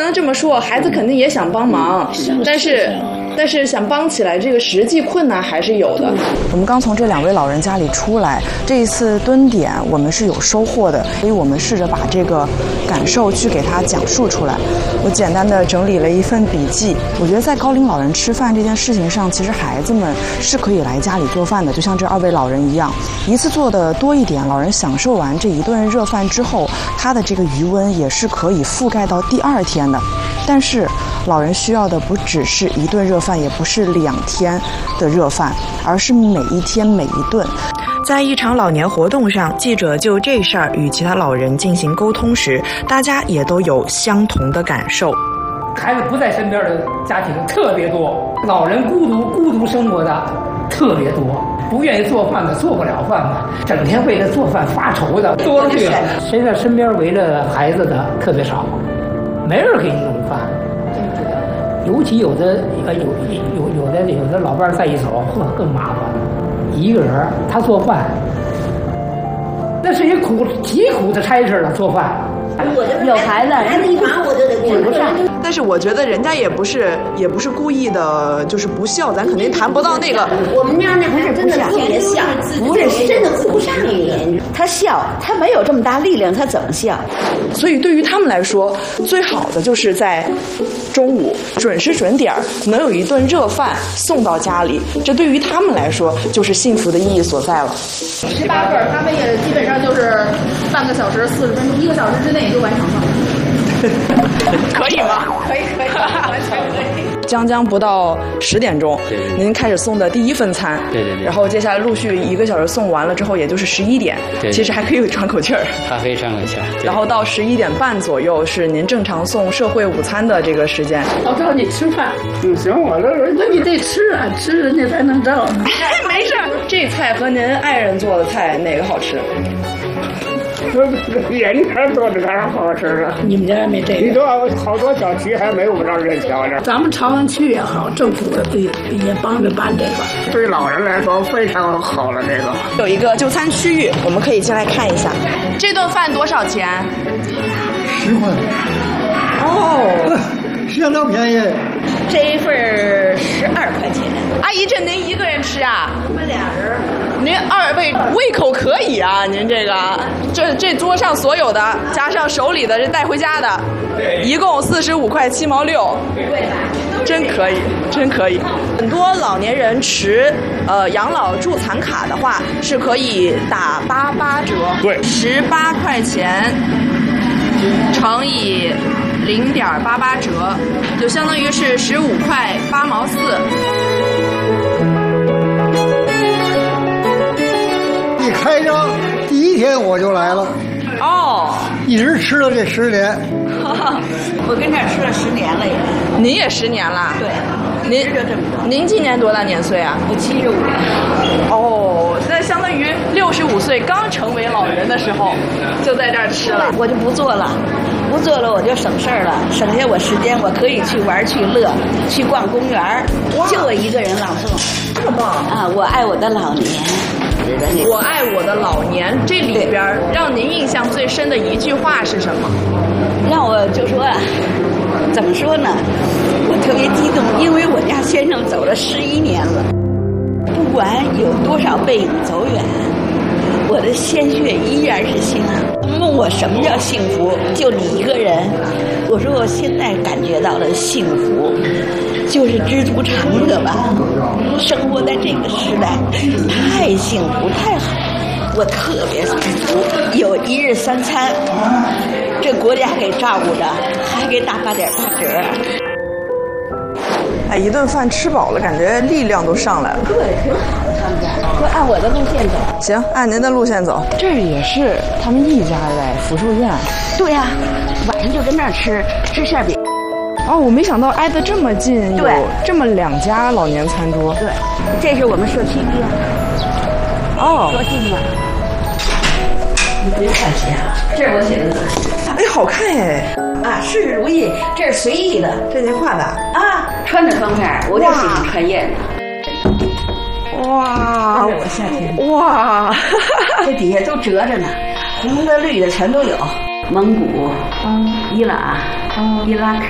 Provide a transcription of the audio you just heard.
能这么说，孩子肯定也想帮忙，但是想帮起来，这个实际困难还是有的。我们刚从这2位老人家里出来，这一次蹲点我们是有收获的，所以我们试着把这个感受去给他讲述出来。我简单的整理了一份笔记。我觉得在高龄老人吃饭这件事情上，其实孩子们是可以来家里做饭的，就像这2位老人一样，一次做的多一点，老人享受完这一顿热饭之后，他的这个余温也是可以覆盖到第2天的。但是老人需要的不只是一顿热饭，也不是2天的热饭，而是每一天每一顿。在一场老年活动上，记者就这事儿与其他老人进行沟通时，大家也都有相同的感受。 孩子不在身边的家庭特别多，老人孤独生活的特别多，不愿意做饭的做不了饭的，整天为了做饭发愁的多了去了。现在身边围着孩子的特别少，没人给你弄饭。尤其有的老伴在一走，更麻烦了。一个人他做饭，那是一极苦的差事了。做饭， 有孩子，人一忙我就得顾不上。 但是我觉得人家也不是故意的，就是不孝，咱肯定谈不到那个。 我们家那不是真的特别孝，不是真的顾不上你。他孝，他没有这么大力量，他怎么孝？ 所以对于他们来说，最好的就是在中午准时准点能有一顿热饭送到家里，这对于他们来说就是幸福的意义所在了。 18份，他们也基本上就是半个小时40分钟，1个小时之内就完成了。 可以吗？可以，完全可以。将不到10点钟，您开始送的第1份餐， 对， 然后接下来陆续1个小时送完了之后，也就是11点，其实还可以喘口气儿， 还可以喘口气儿。 然后到11点半左右是您正常送社会午餐的这个时间。 我找你吃饭，行，我这那你得吃啊，吃人家才能照。 没事，这菜和您爱人做的菜哪个好吃？ 人家做的当然好吃了。 你们家没这个？ 你说好多小区还没有让人瞧着。 咱们朝阳区也好，政府也帮着办这个。 对老人来说非常好了，这个有一个就餐区域，我们可以进来看一下。这顿饭多少钱 ？10块。 哦， 相当便宜。 这一份12块钱。 阿姨，这您一个人吃啊？ 我们2人。 您2位胃口可以啊！您这个，这桌上所有的，加上手里的这带回家的，一共45块7毛6，真可以，真可以。很多老年人持养老助残卡的话，是可以打88折， 对 ，18块钱乘以0.88折，就相当于是15块8毛4。 一开张第1天我就来了， 哦， 一直吃了这10年。 我跟这儿吃了10年了也。 您也10年了？ 对。 您今年多大年岁啊？ 我75。 哦，那相当于65岁刚成为老人的时候，就在这儿吃了。 我就不做了，我就省事儿了，省下我时间，我可以去玩去乐，去逛公园，就我一个人朗诵。 这么棒啊！我爱我的老年。 我爱我的老年，这里边让您印象最深的一句话是什么？ 让我就说，怎么说呢？我特别激动，因为我家先生走了11年了，不管有多少背影走远，我的鲜血依然是心啊。问我什么叫幸福？就你一个人。我说我现在感觉到了幸福，就是知足常乐吧。生活在这个时代，太幸福太好，我特别知足。有1日3餐，这国家给照顾着，还给打8.8折。 哎，一顿饭吃饱了，感觉力量都上来了。 对，挺好的，他们家就按我的路线走。 行，按您的路线走。这也是他们一家在福寿院。 对呀，晚上就跟那儿吃馅饼。 哦，我没想到挨得这么近，有这么2家老年餐桌。 对，这是我们社区医院。 哦， 多近吗？你别看谁啊，这是我写的字。 哎，好看哎！ 啊，事事如意，这是随意的， 这您画的啊，穿着方片，我就喜欢穿艳的。 哇， 我夏天哇， 这底下都折着呢，红的绿的全都有。蒙古、伊朗、伊拉克、